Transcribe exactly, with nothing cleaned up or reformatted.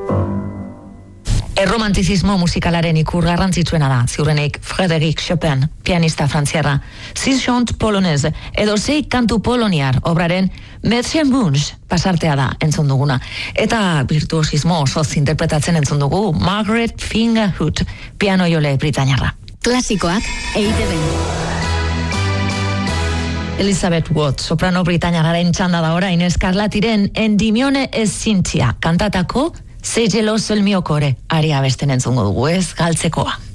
Erromantizismo musikalaren ikur garrantzitsuena da, ziurrenik Frédéric Chopin, pianista frantziarra. Six chants polonaises edo sei kantu poloniar obraren Mädchen Wunsch pasartea da entzun duguna. Eta virtuosismo osoz interpretatzen entzun dugu Margaret Fingerhut, piano jole britainiarra. Klasikoak E I T B. Elizabeth Watt, soprano britainiarraren txanda da orain, Eskarlatiren Endimione ez zintzia, kantatako Sei geloso el mio core, aria besten entzungo dugu ez, galtzekoa.